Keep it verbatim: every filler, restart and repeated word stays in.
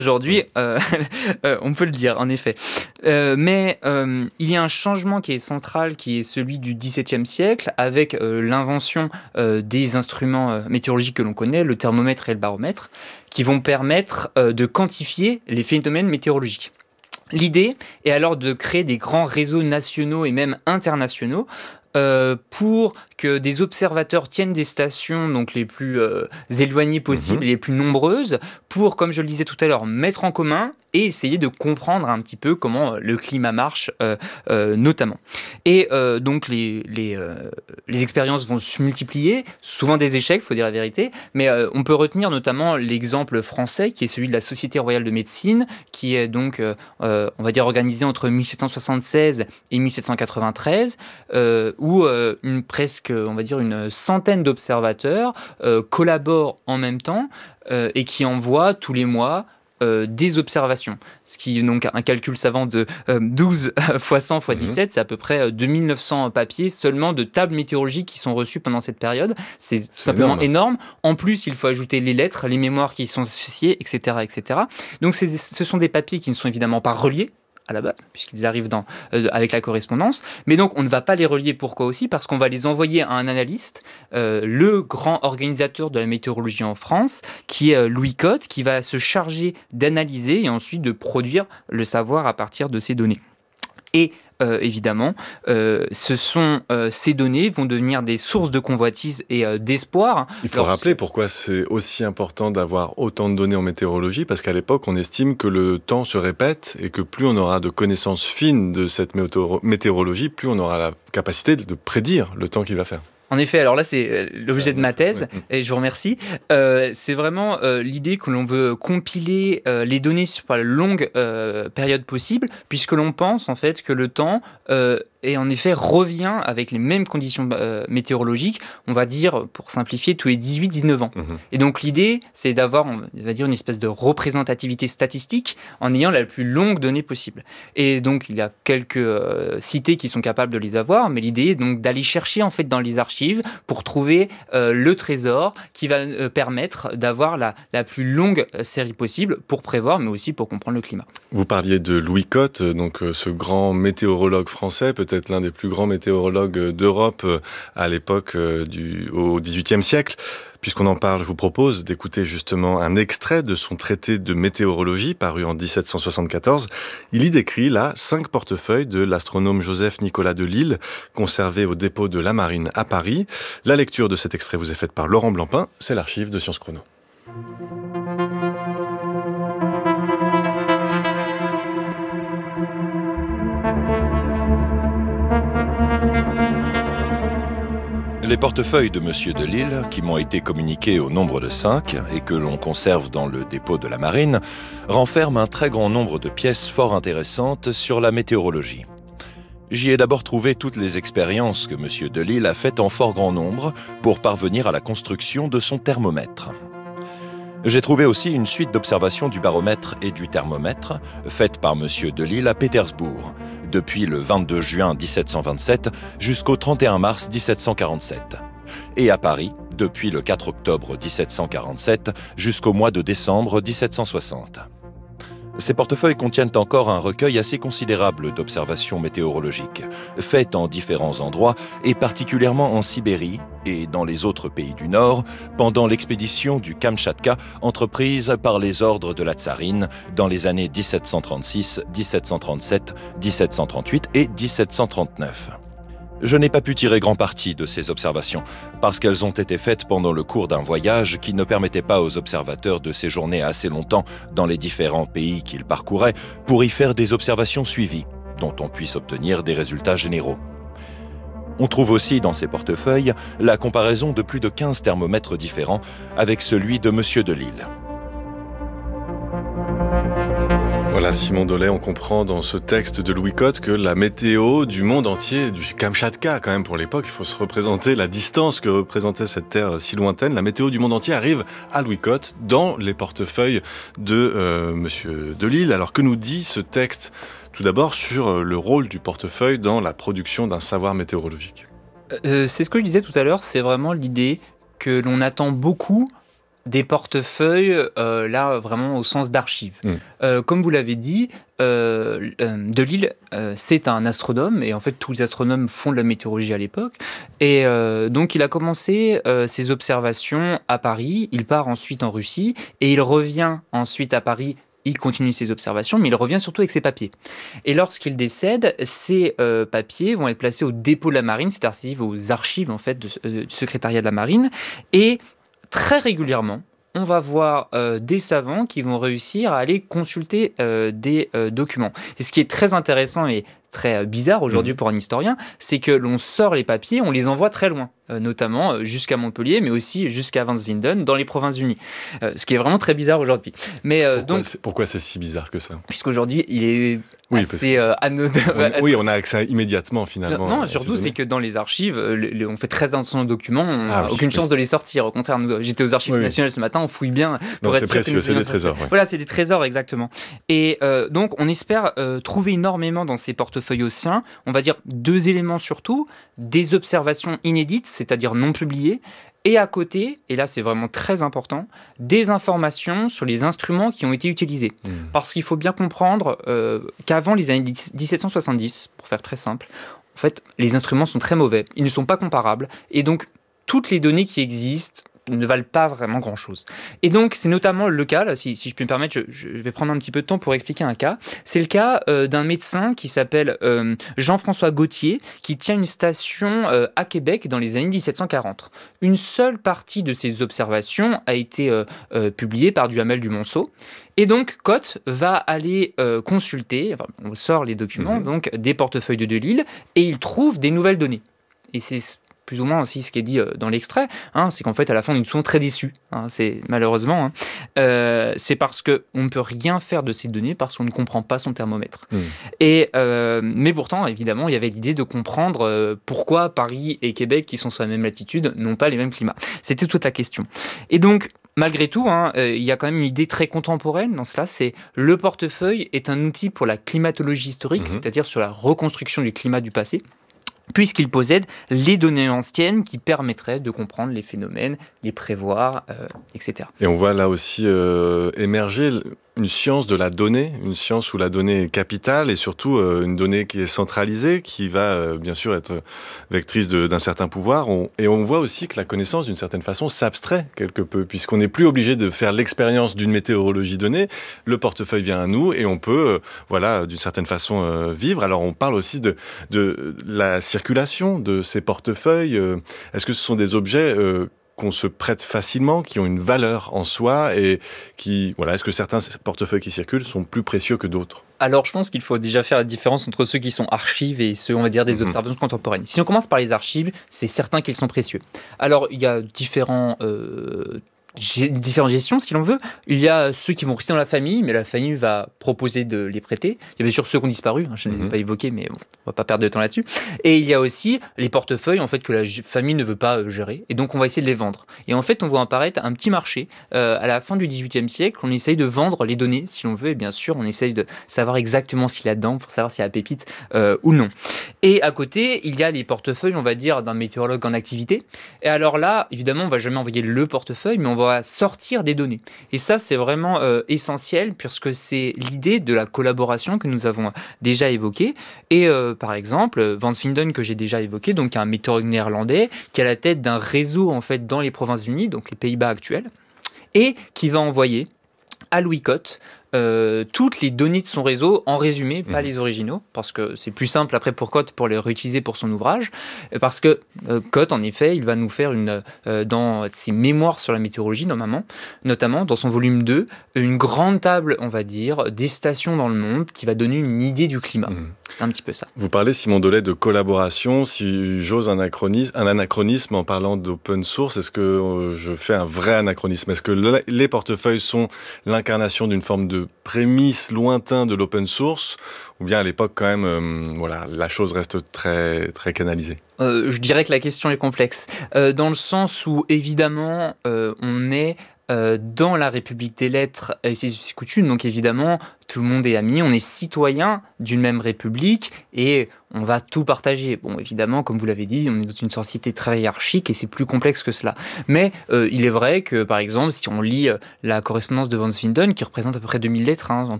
Aujourd'hui, euh, euh, on peut le dire, en effet. Euh, mais euh, il y a un changement qui est central, qui est celui du dix-septième siècle, avec euh, l'invention euh, des instruments euh, météorologiques que l'on connaît, le thermomètre et le baromètre, qui vont permettre euh, de quantifier les phénomènes météorologiques. L'idée est alors de créer des grands réseaux nationaux et même internationaux euh, pour que des observateurs tiennent des stations donc les plus euh, éloignées possibles, mmh. et les plus nombreuses, pour, comme je le disais tout à l'heure, mettre en commun et essayer de comprendre un petit peu comment le climat marche, euh, euh, notamment. Et euh, donc les, les, euh, les expériences vont se multiplier, souvent des échecs, il faut dire la vérité, mais euh, on peut retenir notamment l'exemple français, qui est celui de la Société royale de médecine, qui est donc, euh, euh, on va dire, organisée entre mille sept cent soixante-seize et mille sept cent quatre-vingt-treize, euh, où euh, une, presque, on va dire, une centaine d'observateurs euh, collaborent en même temps euh, et qui envoient tous les mois Euh, des observations. Ce qui est donc un calcul savant de euh, douze fois cent fois dix-sept, mmh. c'est à peu près euh, deux mille neuf cents papiers seulement de tables météorologiques qui sont reçus pendant cette période. C'est tout c'est simplement énorme. énorme. En plus, il faut ajouter les lettres, les mémoires qui y sont associées, et cetera, et cetera. Donc, c'est, ce sont des papiers qui ne sont évidemment pas reliés à la base, puisqu'ils arrivent dans, euh, avec la correspondance. Mais donc, on ne va pas les relier. Pourquoi aussi ? Parce qu'on va les envoyer à un analyste, euh, le grand organisateur de la météorologie en France, qui est euh, Louis Cotte, qui va se charger d'analyser et ensuite de produire le savoir à partir de ces données. Et Euh, évidemment, euh, ce sont, euh, ces données vont devenir des sources de convoitise et euh, d'espoir. Il faut Lorsque... rappeler pourquoi c'est aussi important d'avoir autant de données en météorologie, parce qu'à l'époque, on estime que le temps se répète et que plus on aura de connaissances fines de cette météoro- météorologie, plus on aura la capacité de prédire le temps qu'il va faire. En effet, alors là, c'est l'objet de ma thèse, ouais. Et je vous remercie. Euh, c'est vraiment euh, l'idée que l'on veut compiler euh, les données sur la longue euh, période possible, puisque l'on pense en fait que le temps euh, et en effet revient avec les mêmes conditions euh, météorologiques, on va dire, pour simplifier, tous les dix-huit dix-neuf ans. Mmh. Et donc l'idée, c'est d'avoir, on va dire, une espèce de représentativité statistique en ayant la plus longue donnée possible. Et donc il y a quelques euh, cités qui sont capables de les avoir, mais l'idée est donc d'aller chercher en fait dans les archives pour trouver euh, le trésor qui va euh, permettre d'avoir la, la plus longue série possible pour prévoir, mais aussi pour comprendre le climat. Vous parliez de Louis Cotte, donc euh, ce grand météorologue français, peut-être l'un des plus grands météorologues d'Europe euh, à l'époque euh, du, au dix-huitième siècle. Puisqu'on en parle, je vous propose d'écouter justement un extrait de son traité de météorologie paru en dix-sept cent soixante-quatorze. Il y décrit là cinq portefeuilles de l'astronome Joseph-Nicolas Delisle, conservés au dépôt de la Marine à Paris. La lecture de cet extrait vous est faite par Laurent Blampin, c'est l'archive de Sciences Chrono. Les portefeuilles de Monsieur Delisle, qui m'ont été communiqués au nombre de cinq et que l'on conserve dans le dépôt de la Marine, renferment un très grand nombre de pièces fort intéressantes sur la météorologie. J'y ai d'abord trouvé toutes les expériences que Monsieur Delisle a faites en fort grand nombre pour parvenir à la construction de son thermomètre. J'ai trouvé aussi une suite d'observations du baromètre et du thermomètre faites par Monsieur Delisle à Pétersbourg, depuis le vingt-deux juin dix-sept cent vingt-sept jusqu'au trente et un mars dix-sept cent quarante-sept, et à Paris, depuis le quatre octobre dix-sept cent quarante-sept jusqu'au mois de décembre dix-sept cent soixante. Ces portefeuilles contiennent encore un recueil assez considérable d'observations météorologiques, faites en différents endroits et particulièrement en Sibérie et dans les autres pays du Nord, pendant l'expédition du Kamtchatka entreprise par les ordres de la tsarine dans les années dix-sept cent trente-six, dix-sept cent trente-sept, dix-sept cent trente-huit et dix-sept cent trente-neuf. Je n'ai pas pu tirer grand parti de ces observations, parce qu'elles ont été faites pendant le cours d'un voyage qui ne permettait pas aux observateurs de séjourner assez longtemps dans les différents pays qu'ils parcouraient pour y faire des observations suivies, dont on puisse obtenir des résultats généraux. On trouve aussi dans ces portefeuilles la comparaison de plus de quinze thermomètres différents avec celui de Monsieur Delisle. Voilà, Simon Dolay, on comprend dans ce texte de Louis Cotte que la météo du monde entier, du Kamtchatka quand même pour l'époque, il faut se représenter la distance que représentait cette terre si lointaine. La météo du monde entier arrive à Louis Cotte dans les portefeuilles de euh, Monsieur Delisle. Alors que nous dit ce texte tout d'abord sur le rôle du portefeuille dans la production d'un savoir météorologique ? euh, C'est ce que je disais tout à l'heure, c'est vraiment l'idée que l'on attend beaucoup des portefeuilles, euh, là, vraiment au sens d'archives. Mmh. Euh, comme vous l'avez dit, euh, De Lisle, euh, c'est un astronome, et en fait, tous les astronomes font de la météorologie à l'époque. Et euh, donc, il a commencé euh, ses observations à Paris, il part ensuite en Russie, et il revient ensuite à Paris. Il continue ses observations, mais il revient surtout avec ses papiers. Et lorsqu'il décède, ces euh, papiers vont être placés au dépôt de la Marine, c'est-à-dire aux archives en fait, de, euh, du secrétariat de la Marine, et très régulièrement, on va voir euh, des savants qui vont réussir à aller consulter euh, des euh, documents. Et ce qui est très intéressant et très bizarre aujourd'hui mmh. pour un historien, c'est que l'on sort les papiers, on les envoie très loin, euh, notamment euh, jusqu'à Montpellier, mais aussi jusqu'à Vansvinden, dans les Provinces-Unies. Euh, ce qui est vraiment très bizarre aujourd'hui. Mais, euh, pourquoi, donc, c'est, pourquoi c'est si bizarre que ça ? Puisqu'aujourd'hui, il est... Oui, assez euh, anodin. On, oui, on a accès immédiatement finalement. Non, surtout c'est que dans les archives, le, le, on fait très attention aux documents, on n'a ah, aucune oui. chance de les sortir. Au contraire, nous, j'étais aux archives oui, nationales oui. ce matin, on fouille bien. Pour non, être c'est précieux, c'est des trésors. Ouais. Voilà, c'est des trésors exactement. Et euh, donc, on espère euh, trouver énormément dans ces portefeuilles ossiens. On va dire deux éléments surtout, des observations inédites, c'est-à-dire non publiées. Et à côté, et là c'est vraiment très important, des informations sur les instruments qui ont été utilisés. Mmh. Parce qu'il faut bien comprendre euh, qu'avant les années dix-sept cent soixante-dix, pour faire très simple, en fait, les instruments sont très mauvais, ils ne sont pas comparables, et donc toutes les données qui existent ne valent pas vraiment grand-chose. Et donc, c'est notamment le cas, là, si, si je puis me permettre, je, je vais prendre un petit peu de temps pour expliquer un cas. C'est le cas euh, d'un médecin qui s'appelle euh, Jean-François Gauthier, qui tient une station euh, à Québec dans les années dix-sept cent quarante. Une seule partie de ses observations a été euh, euh, publiée par Duhamel du Monceau. Et donc, Cotte va aller euh, consulter, enfin, on sort les documents, mmh. donc des portefeuilles de De Lisle, et il trouve des nouvelles données. Et c'est plus ou moins aussi ce qui est dit dans l'extrait, hein, c'est qu'en fait, à la fin, on est souvent très déçus. Hein, c'est malheureusement, hein, euh, c'est parce qu'on ne peut rien faire de ces données parce qu'on ne comprend pas son thermomètre. Mmh. Et, euh, mais pourtant, évidemment, il y avait l'idée de comprendre euh, pourquoi Paris et Québec, qui sont sur la même latitude, n'ont pas les mêmes climats. C'était toute la question. Et donc, malgré tout, hein, euh, il y a quand même une idée très contemporaine dans cela, c'est le portefeuille est un outil pour la climatologie historique, mmh. c'est-à-dire sur la reconstruction du climat du passé, puisqu'il possède les données anciennes qui permettraient de comprendre les phénomènes, les prévoir, euh, et cetera. Et on voit là aussi euh, émerger une science de la donnée, une science où la donnée est capitale et surtout euh, une donnée qui est centralisée, qui va euh, bien sûr être vectrice de, d'un certain pouvoir. On, et on voit aussi que la connaissance, d'une certaine façon, s'abstrait quelque peu, puisqu'on n'est plus obligé de faire l'expérience d'une météorologie donnée. Le portefeuille vient à nous et on peut, euh, voilà, d'une certaine façon, euh, vivre. Alors on parle aussi de, de la circulation de ces portefeuilles. Euh, est-ce que ce sont des objets euh, qu'on se prête facilement, qui ont une valeur en soi et qui, voilà, est-ce que certains portefeuilles qui circulent sont plus précieux que d'autres ? Alors, je pense qu'il faut déjà faire la différence entre ceux qui sont archives et ceux, on va dire, des mmh. observations contemporaines. Si on commence par les archives, c'est certain qu'ils sont précieux. Alors, il y a différents... Euh différentes gestions, si l'on veut. Il y a ceux qui vont rester dans la famille, mais la famille va proposer de les prêter. Il y a bien sûr ceux qui ont disparu, hein, je ne les ai pas évoqués, mais bon, on va pas perdre de temps là-dessus. Et il y a aussi les portefeuilles en fait, que la famille ne veut pas gérer, et donc on va essayer de les vendre. Et en fait, on voit apparaître un petit marché. Euh, à la fin du dix-huitième siècle, on essaye de vendre les données, si l'on veut, et bien sûr, on essaye de savoir exactement ce qu'il y a dedans, pour savoir s'il y a la pépite euh, ou non. Et à côté, il y a les portefeuilles, on va dire, d'un météorologue en activité. Et alors là, évidemment, on ne va jamais envoyer le portefeuille, mais on va va sortir des données. Et ça, c'est vraiment euh, essentiel puisque c'est l'idée de la collaboration que nous avons déjà évoquée. Et euh, par exemple, Vansvinden que j'ai déjà évoqué, donc un météorologue néerlandais qui est à la tête d'un réseau en fait dans les Provinces-Unies, donc les Pays-Bas actuels, et qui va envoyer à Louis Cotte Euh, toutes les données de son réseau en résumé, pas mmh. les originaux, parce que c'est plus simple après pour Cotte pour les réutiliser pour son ouvrage, parce que euh, Cotte, en effet, il va nous faire une, euh, dans ses mémoires sur la météorologie, normalement, notamment dans son volume deux, une grande table, on va dire, des stations dans le monde qui va donner une idée du climat. Mmh. C'est un petit peu ça. Vous parlez, Simon Dollet, de collaboration. Si j'ose un anachronisme, un anachronisme en parlant d'open source, est-ce que euh, je fais un vrai anachronisme ? Est-ce que le, les portefeuilles sont l'incarnation d'une forme de prémices lointains de l'open source, ou bien à l'époque quand même, euh, voilà, la chose reste très, très canalisée ? euh, Je dirais que la question est complexe, euh, dans le sens où évidemment euh, on est euh, dans la République des lettres et ses us et coutumes. Donc évidemment, tout le monde est ami, on est citoyen d'une même République et on va tout partager. Bon, évidemment, comme vous l'avez dit, on est dans une société très hiérarchique et c'est plus complexe que cela. Mais euh, il est vrai que, par exemple, si on lit euh, la correspondance de Van Swinden, qui représente à peu près deux mille lettres, hein,